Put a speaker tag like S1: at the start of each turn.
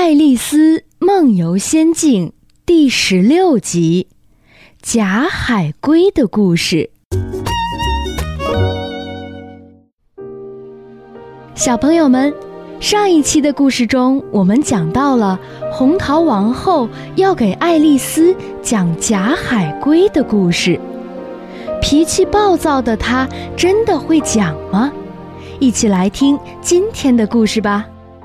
S1: 爱丽丝梦游仙境》第16集，假海龟的故事。小朋友们，上一期的故事中，我们讲到了红桃王后要给爱丽丝讲假海龟的故事。脾气暴躁的她真的会讲吗？一起来听今天的故事吧。